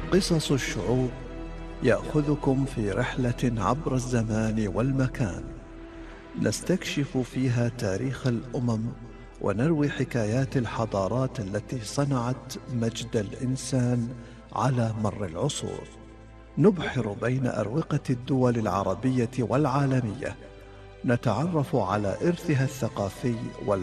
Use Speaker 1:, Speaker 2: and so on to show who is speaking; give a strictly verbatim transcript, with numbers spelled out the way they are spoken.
Speaker 1: قصص الشعوب يأخذكم في رحلة عبر الزمان والمكان، نستكشف فيها تاريخ الأمم ونروي حكايات الحضارات التي صنعت مجد الإنسان على مر العصور. نبحر بين أروقة الدول العربية والعالمية، نتعرف على إرثها الثقافي